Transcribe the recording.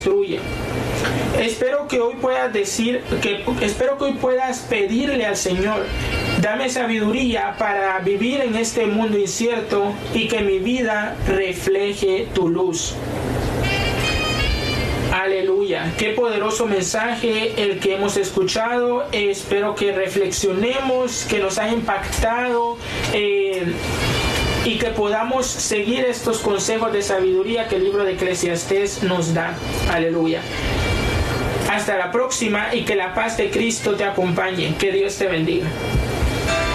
destruye. Espero que hoy puedas pedirle al Señor: dame sabiduría para vivir en este mundo incierto y que mi vida refleje tu luz. Aleluya, qué poderoso mensaje el que hemos escuchado. Espero que reflexionemos, que nos haya impactado y que podamos seguir estos consejos de sabiduría que el libro de Eclesiastés nos da. Aleluya. Hasta la próxima y que la paz de Cristo te acompañe. Que Dios te bendiga.